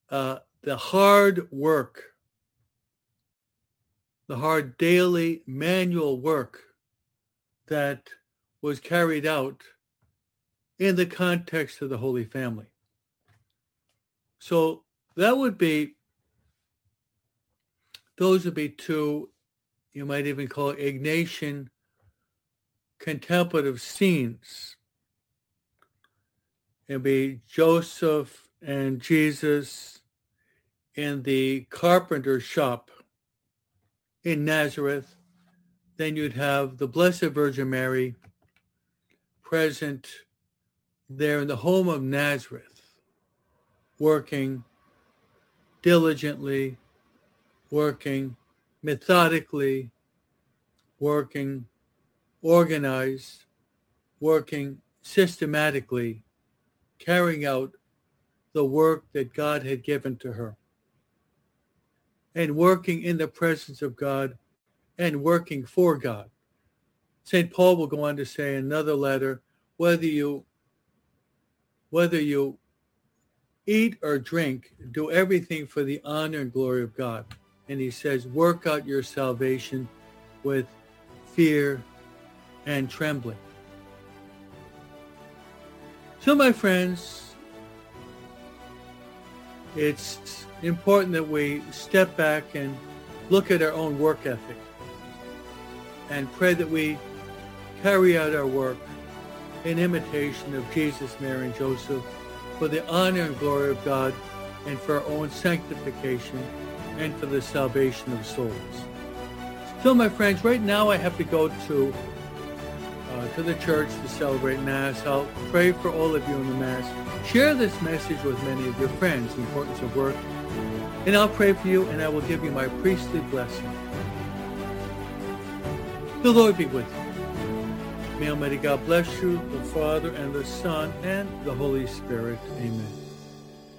the hard work, the hard daily manual work that was carried out in the context of the Holy Family. So those would be two, you might even call it Ignatian contemplative scenes. It'd be Joseph and Jesus in the carpenter shop in Nazareth. Then you'd have the Blessed Virgin Mary present there in the home of Nazareth, working diligently, working methodically, working organized, working systematically, carrying out the work that God had given to her, and working in the presence of God and working for God. St. Paul will go on to say in another letter, whether you eat or drink, do everything for the honor and glory of God. And he says, work out your salvation with fear and trembling. So, my friends, it's important that we step back and look at our own work ethic and pray that we carry out our work in imitation of Jesus, Mary, and Joseph for the honor and glory of God and for our own sanctification and for the salvation of souls. So, my friends, right now I have to go to the church to celebrate Mass. I'll pray for all of you in the Mass. Share this message with many of your friends, the importance of work. And I'll pray for you, and I will give you my priestly blessing. The Lord be with you. May Almighty God bless you, the Father, and the Son, and the Holy Spirit. Amen.